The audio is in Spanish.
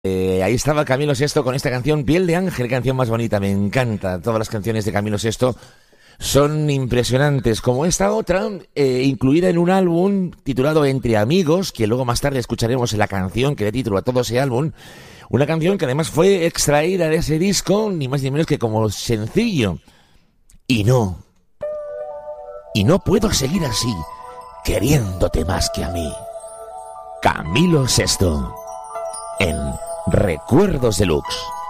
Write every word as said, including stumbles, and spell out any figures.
Eh, ahí estaba Camilo Sesto con esta canción, Piel de Ángel, canción más bonita, me encanta. Todas las canciones de Camilo Sesto son impresionantes, como esta otra, eh, incluida en un álbum titulado Entre Amigos, que luego más tarde escucharemos en la canción que dé título a todo ese álbum. Una canción que además fue extraída de ese disco, ni más ni menos que como sencillo. Y no, y no puedo seguir así, queriéndote más que a mí. Camilo Sesto, en Recuerdos Deluxe.